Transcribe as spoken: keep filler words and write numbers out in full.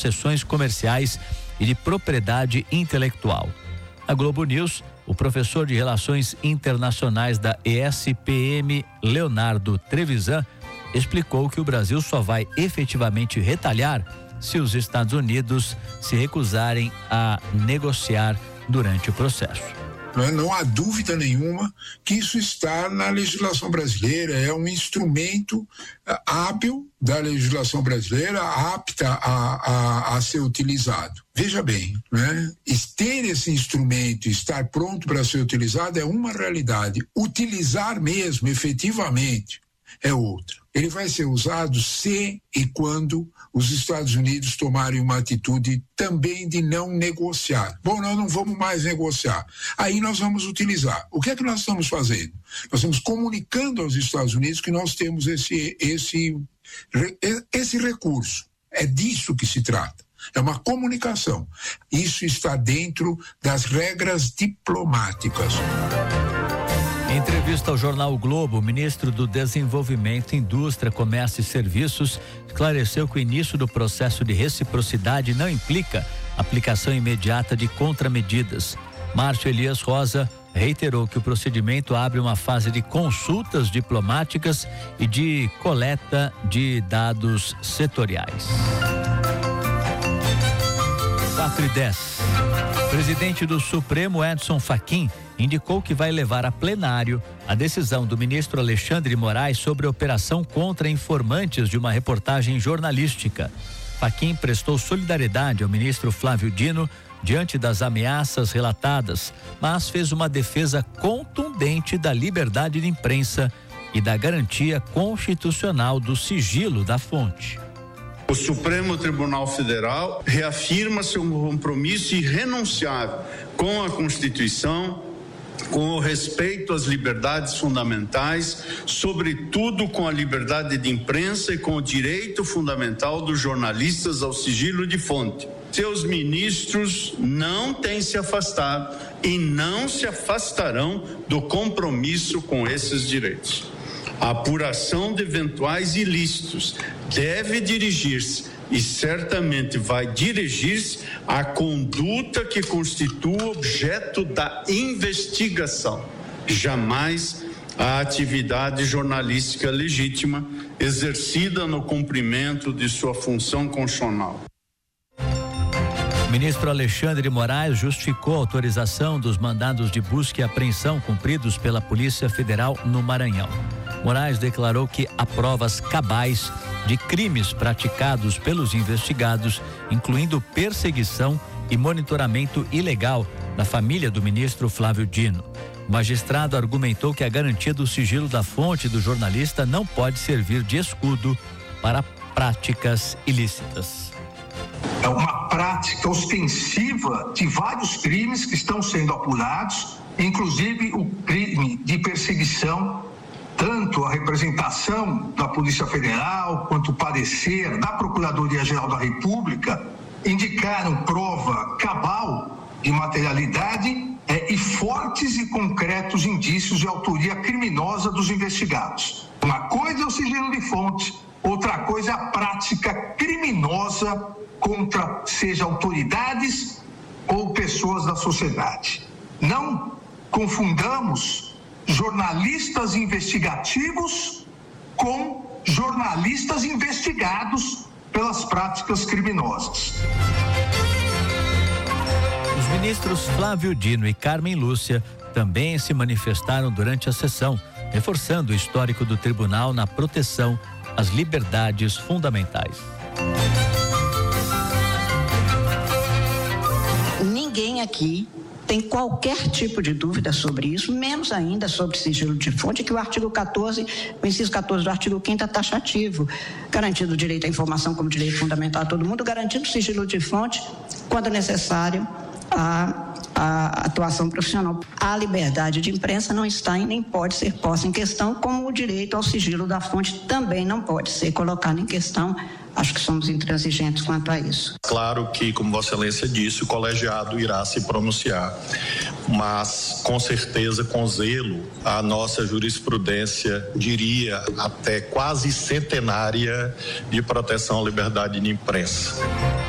concessões comerciais e de propriedade intelectual. Na Globo News, o professor de Relações Internacionais da E S P M, Leonardo Trevisan, explicou que o Brasil só vai efetivamente retalhar se os Estados Unidos se recusarem a negociar durante o processo. Não há dúvida nenhuma que isso está na legislação brasileira, é um instrumento hábil da legislação brasileira, apta a, a, a ser utilizado. Veja bem, né? Ter esse instrumento, estar pronto para ser utilizado é uma realidade. Utilizar mesmo, efetivamente, é outra. Ele vai ser usado se e quando os Estados Unidos tomarem uma atitude também de não negociar. Bom, nós não vamos mais negociar. Aí nós vamos utilizar. O que é que nós estamos fazendo? Nós estamos comunicando aos Estados Unidos que nós temos esse, esse, esse recurso. É disso que se trata. É uma comunicação. Isso está dentro das regras diplomáticas. Em entrevista ao jornal o Globo, o ministro do Desenvolvimento, Indústria, Comércio e Serviços esclareceu que o início do processo de reciprocidade não implica aplicação imediata de contramedidas. Márcio Elias Rosa reiterou que o procedimento abre uma fase de consultas diplomáticas e de coleta de dados setoriais. quatro e dez. Presidente do Supremo, Edson Fachin, indicou que vai levar a plenário a decisão do ministro Alexandre de Moraes sobre a operação contra informantes de uma reportagem jornalística. Fachin prestou solidariedade ao ministro Flávio Dino diante das ameaças relatadas, mas fez uma defesa contundente da liberdade de imprensa e da garantia constitucional do sigilo da fonte. O Supremo Tribunal Federal reafirma seu compromisso irrenunciável com a Constituição, com o respeito às liberdades fundamentais, sobretudo com a liberdade de imprensa e com o direito fundamental dos jornalistas ao sigilo de fonte. Seus ministros não têm se afastado e não se afastarão do compromisso com esses direitos. A apuração de eventuais ilícitos deve dirigir-se e certamente vai dirigir-se à conduta que constitua objeto da investigação, jamais à atividade jornalística legítima exercida no cumprimento de sua função constitucional. O ministro Alexandre de Moraes justificou a autorização dos mandados de busca e apreensão cumpridos pela Polícia Federal no Maranhão. Moraes declarou que há provas cabais de crimes praticados pelos investigados, incluindo perseguição e monitoramento ilegal da família do ministro Flávio Dino. O magistrado argumentou que a garantia do sigilo da fonte do jornalista não pode servir de escudo para práticas ilícitas. É uma prática ostensiva de vários crimes que estão sendo apurados, inclusive o crime de perseguição. Tanto a representação da Polícia Federal quanto o parecer da Procuradoria-Geral da República indicaram prova cabal de materialidade é, e fortes e concretos indícios de autoria criminosa dos investigados. Uma coisa é o sigilo de fonte, outra coisa é a prática criminosa contra, seja autoridades ou pessoas da sociedade. Não confundamos jornalistas investigativos com jornalistas investigados pelas práticas criminosas. Os ministros Flávio Dino e Carmen Lúcia também se manifestaram durante a sessão, reforçando o histórico do tribunal na proteção às liberdades fundamentais. Ninguém aqui tem qualquer tipo de dúvida sobre isso, menos ainda sobre sigilo de fonte, que o artigo quatorze, o inciso quatorze do artigo quinto é taxativo, garantindo o direito à informação como direito fundamental a todo mundo, garantindo o sigilo de fonte quando necessário a, a atuação profissional. A liberdade de imprensa não está e nem pode ser posta em questão, como o direito ao sigilo da fonte também não pode ser colocado em questão. Acho que somos intransigentes quanto a isso. Claro que, como Vossa Excelência disse, o colegiado irá se pronunciar, mas com certeza, com zelo, a nossa jurisprudência, diria até quase centenária de proteção à liberdade de imprensa.